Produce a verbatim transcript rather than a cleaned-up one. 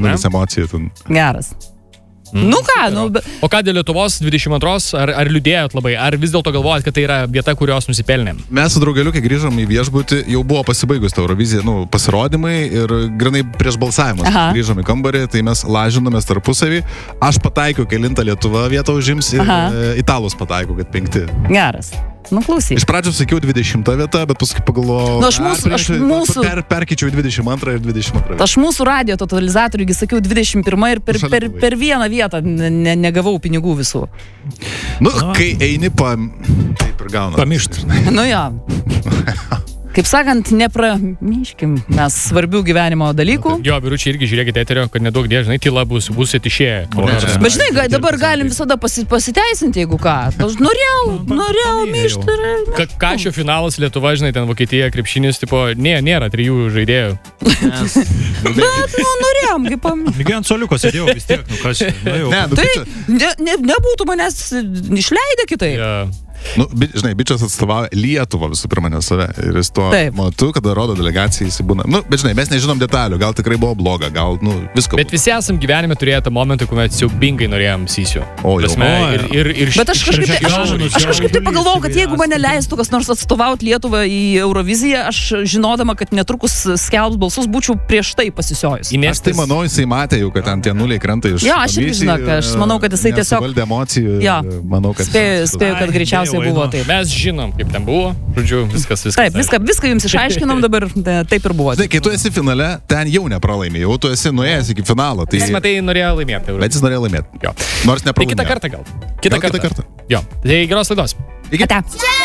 nulis emocijų. Ten. Geras. Mm. Nu ką, nu... Be... O ką dėl Lietuvos dvidešimt antros, ar, ar liūdėjot labai, ar vis dėlto galvojat, kad tai yra vieta, kurios nusipelnėm? Mes su draugeliu, kai grįžom į viešbutį, jau buvo pasibaigus ta Eurovizija, nu, pasirodymai ir granai prieš balsavimus. Grįžom į kambarį, tai mes lažinomės tarpusavį. Aš pataikiau, kelintą Lietuvą vietą užims ir Aha. italus pataikiau, kad penkti. Geras. Nu, klausyk. Iš pradžių sakiau dvidešimtą vietą, bet paskui pagalvojau, nu, aš mūsų, aš mūsų... per, perkyčiau dvidešimt antrą ir dvidešimt antrą vietą. Aš mūsų radio totalizatoriui sakiau dvidešimt pirmą ir per, per, per vieną vietą ne, negavau pinigų visų. Nu, A. kai eini pa... Taip ir gauna. Pamišt. Nu, jo. Kaip sakant, nepramiškim mes svarbių gyvenimo dalykų. Jo, biručiai irgi žiūrėkite eterio, kad nedaug dėl, žinai, tyla bus, bus atišėję. Bet žinai, ga, dabar galim visada pasi, pasiteisinti, jeigu ką. Aš norėjau, norėjau mišti. Ka, ką šio finalas Lietuva, žinai, ten Vokietija, krepšinis, tipo, nė, nėra trijų žaidėjų. Bet, nu, norėjom, kaip pam... Lygiai ant soliuko sėdėjau vis tiek, nu kas. Nu, ne, nu, tai ne, ne, nebūtų manęs išleidę kitai. Ja. Nu, bi, žinai, bičias atstovauja Lietuvą visų pirma, ne save. Ir jis tuo matu, kada rodo delegaciją, jis būna. Nu, bet žinai, mes nežinom detalių, gal tikrai buvo bloga, gal, nu, visko. Bet visi esam gyvenime turėję tą momentą, kuomet siaubingai norėjom sysio. O, jau. Ir, ir, ir, bet aš kažkaip, tai, aš, aš kažkaip tai pagalvojau, kad jeigu mane leistų kas nors atstovauti Lietuvą į Euroviziją, aš žinodama, kad netrukus skelbs balsus, būčiau prieš tai pasisiojus. Aš tai manau, jisai matė jau, kad ten tie nuliai krenta iš... Jo, aš irgi žinau, aš manau, kad jisai tiesiog... emocijų. Jo, manau, kad spėjau, spėjau, kad greičiausiai buvo taip. Mes žinom, kaip ten buvo, žodžiu, viskas, viskas. Taip, viską, viską jums išaiškinom, dabar taip ir buvo. Tai, kai tu esi finale, ten jau nepralaimė, jau tu esi nuėjęs iki finalo. Tai... Jis, matai, norėjo laimėti. Bet jis norėjo laimėti. Jo. Nors nepralaimėjo. Tai kitą kartą gal. Kitą gal kartą. Kitą kartą. Jo. Tai geros laidos. Iki. Ate.